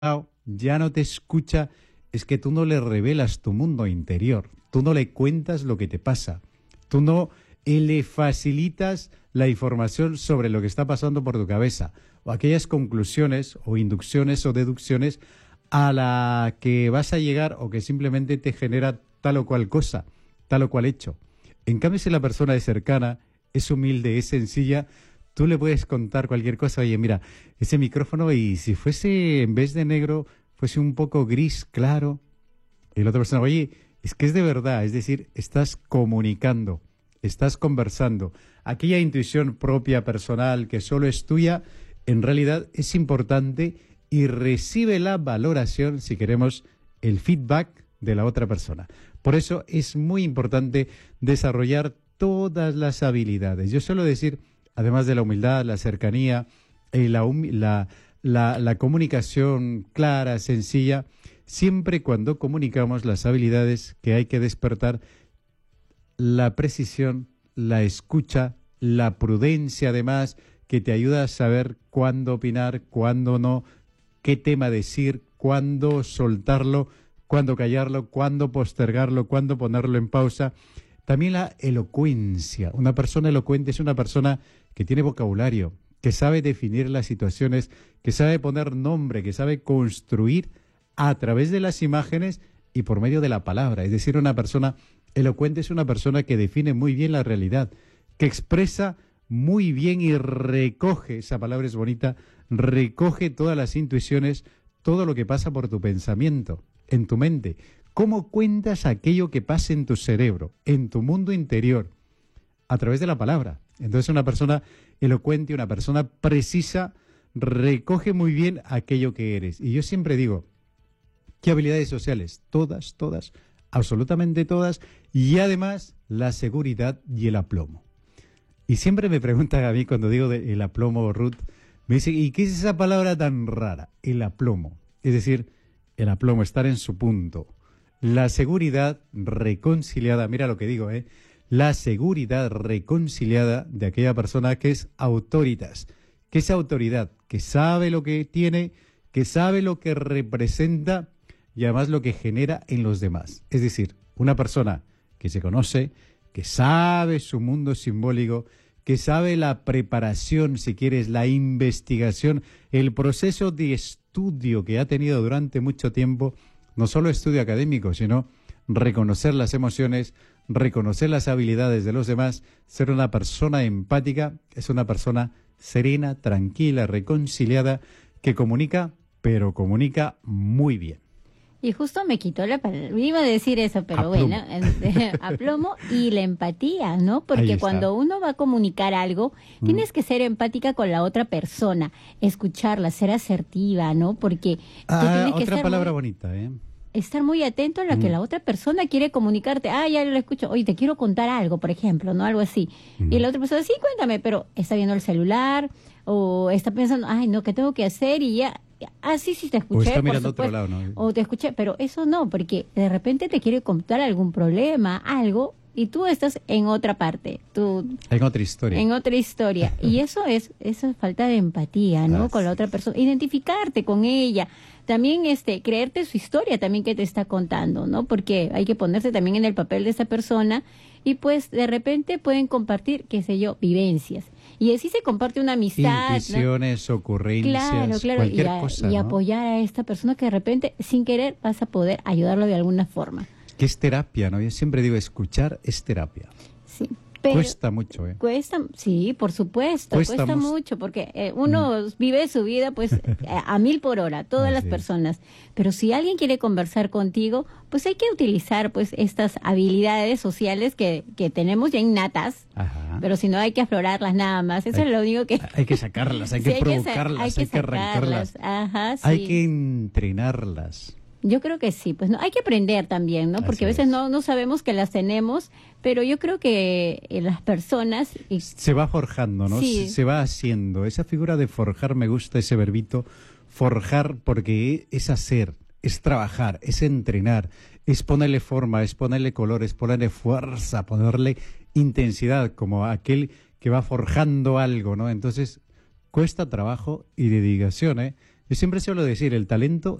ya no te escucha, es que tú no le revelas tu mundo interior, tú no le cuentas lo que te pasa, tú no le facilitas la información sobre lo que está pasando por tu cabeza, o aquellas conclusiones, o inducciones, o deducciones a la que vas a llegar, o que simplemente te genera tal o cual cosa, tal o cual hecho. En cambio, si la persona es cercana, es humilde, es sencilla, tú le puedes contar cualquier cosa. Oye, mira, ese micrófono, y si fuese, en vez de negro, fuese un poco gris, claro. Y la otra persona, oye, es que es de verdad, es decir, estás comunicando, estás conversando. Aquella intuición propia, personal, que solo es tuya, en realidad es importante y recibe la valoración, si queremos, el feedback de la otra persona. Por eso es muy importante desarrollar todas las habilidades. Yo suelo decir, además de la humildad, la cercanía, la comunicación clara, sencilla, siempre cuando comunicamos las habilidades que hay que despertar, la precisión, la escucha, la prudencia además, que te ayuda a saber cuándo opinar, cuándo no, qué tema decir, cuándo soltarlo, cuándo callarlo, cuándo postergarlo, cuándo ponerlo en pausa. También la elocuencia. Una persona elocuente es una persona que tiene vocabulario, que sabe definir las situaciones, que sabe poner nombre, que sabe construir a través de las imágenes y por medio de la palabra. Es decir, una persona elocuente es una persona que define muy bien la realidad, que expresa muy bien y recoge, esa palabra es bonita, recoge todas las intuiciones, todo lo que pasa por tu pensamiento, en tu mente. ¿Cómo cuentas aquello que pasa en tu cerebro, en tu mundo interior? A través de la palabra. Entonces una persona elocuente, una persona precisa, recoge muy bien aquello que eres. Y yo siempre digo, ¿qué habilidades sociales? Todas, todas, absolutamente todas. Y además la seguridad y el aplomo. Y siempre me preguntan a mí cuando digo el aplomo, Ruth, me dicen, ¿y qué es esa palabra tan rara? El aplomo. Es decir, el aplomo, estar en su punto. La seguridad reconciliada, mira lo que digo, la seguridad reconciliada de aquella persona que es autoritas, que es autoridad, que sabe lo que tiene, que sabe lo que representa y además lo que genera en los demás. Es decir, una persona que se conoce, que sabe su mundo simbólico, que sabe la preparación, si quieres, la investigación, el proceso de estudio que ha tenido durante mucho tiempo, no solo estudio académico, sino reconocer las emociones, reconocer las habilidades de los demás, ser una persona empática, es una persona serena, tranquila, reconciliada, que comunica, pero comunica muy bien. Y justo me quitó la palabra, iba a decir eso, pero Aplomo. bueno, aplomo y la empatía, ¿no? Porque cuando uno va a comunicar algo, tienes que ser empática con la otra persona, escucharla, ser asertiva, ¿no? Porque tú tienes que otra palabra bonita, estar muy atento a lo que la otra persona quiere comunicarte. Ah, ya lo escucho. Oye, te quiero contar algo, por ejemplo, ¿no? Algo así. Y la otra persona, sí, cuéntame, pero está viendo el celular o está pensando, ay, no, ¿qué tengo que hacer? Y ya, ah, sí, te escuché. O está mirando a otro lado, ¿no? O te escuché, pero eso no, porque de repente te quiere contar algún problema, algo, y tú estás en otra parte. En otra historia. En otra historia. Y eso es falta de empatía, ¿no? Con la otra persona. Identificarte con ella. También creerte su historia también que te está contando, ¿no? Porque hay que ponerse también en el papel de esa persona y pues de repente pueden compartir, qué sé yo, vivencias. Y así se comparte una amistad, intuiciones, ¿no? ocurrencias, Claro, cualquier cosa, y ¿no? apoyar a esta persona que de repente, sin querer, vas a poder ayudarlo de alguna forma. Que es terapia, ¿no? Yo siempre digo, escuchar es terapia. Sí. Pero cuesta mucho, Cuesta, sí, por supuesto, cuesta mucho, porque uno vive su vida pues a 1000 por hora, todas las personas. Pero si alguien quiere conversar contigo, pues hay que utilizar pues estas habilidades sociales que tenemos ya innatas. Ajá. Pero si no, hay que aflorarlas nada más. Eso es lo único que... Hay que sacarlas, hay que provocarlas, hay que arrancarlas. Ajá, sí. Hay que entrenarlas. Yo creo que sí, pues no hay que aprender también, ¿no? Porque a veces no sabemos que las tenemos, pero yo creo que las personas... Se va forjando, ¿no? Sí. Se va haciendo. Esa figura de forjar, me gusta ese verbito, forjar, porque es hacer, es trabajar, es entrenar, es ponerle forma, es ponerle color, es ponerle fuerza, ponerle intensidad, como aquel que va forjando algo, ¿no? Entonces, cuesta trabajo y dedicación, ¿eh? Yo siempre suelo decir, el talento